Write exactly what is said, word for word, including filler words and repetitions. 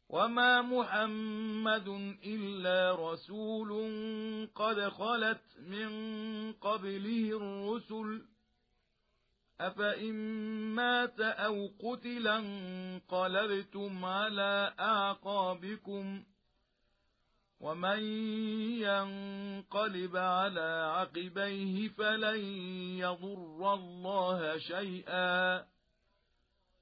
وما محمد إلا رسول قد خلت من قبله الرسل أفإن مات أو قتل انقلبتم على أعقابكم ومن ينقلب على عقبيه فلن يضر الله شيئا